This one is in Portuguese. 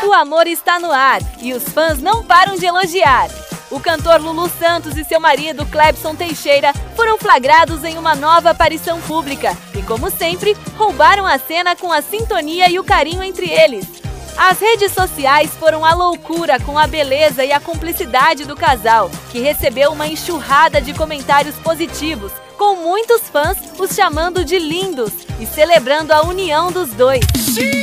O amor está no ar e os fãs não param de elogiar. O cantor Lulu Santos e seu marido Clebson Teixeira foram flagrados em uma nova aparição pública e, como sempre, roubaram a cena com a sintonia e o carinho entre eles. As redes sociais foram a loucura com a beleza e a cumplicidade do casal, que recebeu uma enxurrada de comentários positivos, com muitos fãs os chamando de lindos e celebrando a união dos dois.